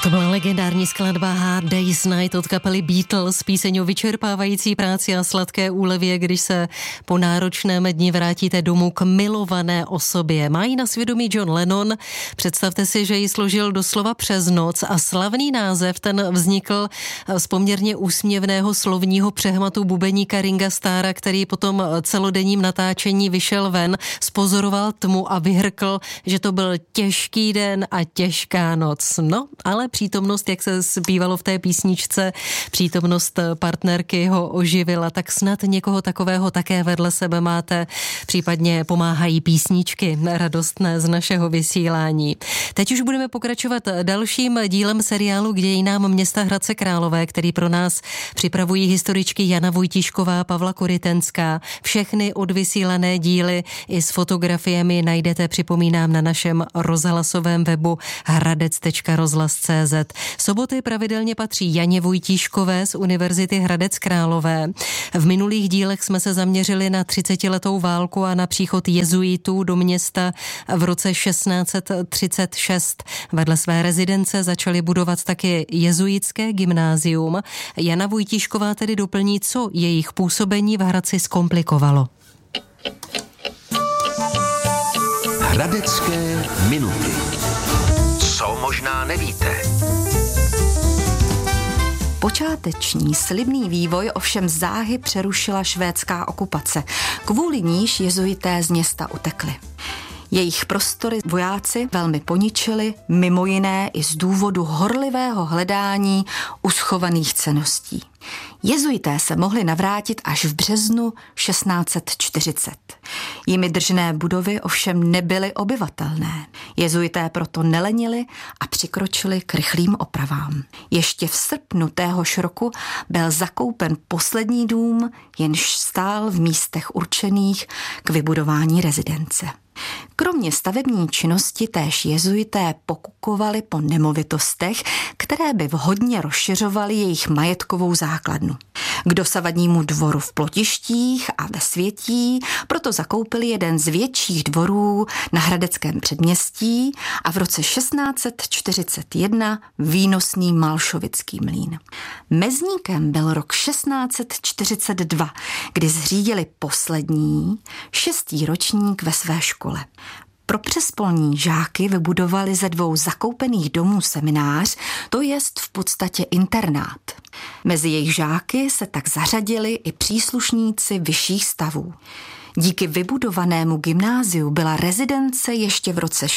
To byla legendární skladba Hard Day's Night od kapely Beatles, píseň o vyčerpávající práci a sladké úlevě, když se po náročném dni vrátíte domů k milované osobě. Má ji na svědomí John Lennon. Představte si, že ji složil doslova přes noc a slavný název ten vznikl z poměrně úsměvného slovního přehmatu bubeníka Ringa Starra, který potom celodenním natáčení vyšel ven, spozoroval tmu a vyhrkl, že to byl těžký den a těžká noc. No, ale přítomnost, jak se zpívalo v té písničce, přítomnost partnerky ho oživila, tak snad někoho takového také vedle sebe máte, případně pomáhají písničky radostné z našeho vysílání. Teď už budeme pokračovat dalším dílem seriálu K dějinám města Hradce Králové, který pro nás připravují historičky Jana Vojtíšková, Pavla Korytenská. Všechny odvysílané díly i s fotografiemi najdete, připomínám, na našem rozhlasovém webu hradec.rozhlas.cz. Soboty pravidelně patří Janě Vojtíškové z Univerzity Hradec Králové. V minulých dílech jsme se zaměřili na 30letou válku a na příchod jezuitů do města v roce 1636. Vedle své rezidence začali budovat taky jezuitské gymnázium. Jana Vojtíšková tedy doplní, co jejich působení v Hradci zkomplikovalo. Hradecké minuty. Co možná nevíte? Počáteční slibný vývoj ovšem záhy přerušila švédská okupace, kvůli níž jezuité z města utekli. Jejich prostory vojáci velmi poničili, mimo jiné i z důvodu horlivého hledání uschovaných cenností. Jezuité se mohli navrátit až v březnu 1640. Jimi držené budovy ovšem nebyly obyvatelné. Jezuité proto nelenili a přikročili k rychlým opravám. Ještě v srpnu téhož roku byl zakoupen poslední dům, jenž stál v místech určených k vybudování rezidence. Kromě stavební činnosti též jezuité pokukovali po nemovitostech, které by vhodně rozšiřovaly jejich majetkovou základnu. K dosavadnímu dvoru v Plotištích a ve Světí proto zakoupili jeden z větších dvorů na Hradeckém předměstí a v roce 1641 výnosný Malšovický mlýn. Mezníkem byl rok 1642, kdy zřídili poslední, 6. ročník ve své škole. Pro přespolní žáky vybudovali ze 2 zakoupených domů seminář, to jest v podstatě internát. Mezi jejich žáky se tak zařadili i příslušníci vyšších stavů. Díky vybudovanému gymnáziu byla rezidence ještě v roce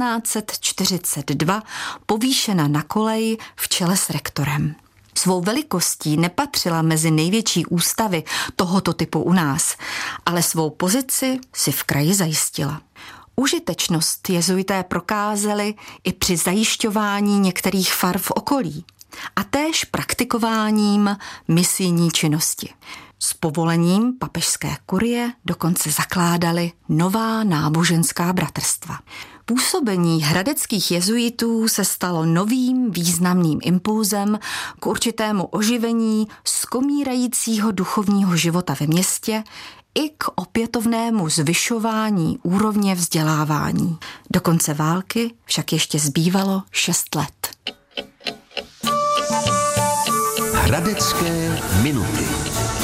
1642 povýšena na kolej v čele s rektorem. Svou velikostí nepatřila mezi největší ústavy tohoto typu u nás, ale svou pozici si v kraji zajistila. Užitečnost jezuité prokázali i při zajišťování některých far v okolí a též praktikováním misijní činnosti. S povolením papežské kurie dokonce zakládali nová náboženská bratrstva. Působení hradeckých jezuitů se stalo novým významným impulzem k určitému oživení skomírajícího duchovního života ve městě i k opětovnému zvyšování úrovně vzdělávání. Do konce války však ještě zbývalo 6 let. Hradecké minuty.